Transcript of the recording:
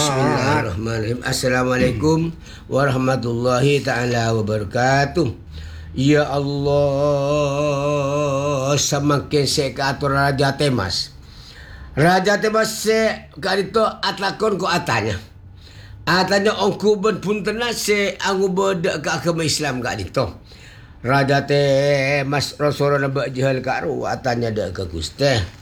Bismillahirrahmanirrahim. Assalamualaikum warahmatullahi ta'ala wabarakatuh. Ya Allah, semakin saya atur Raja Temas. Raja Temas saya kat itu atlakon ko atanya. Atanya ongku ben pun tenang saya anggu bedak ke agama Islam kat itu. Raja Temas Rasulullah nak jahal kat ru atanya dak ke kusteh.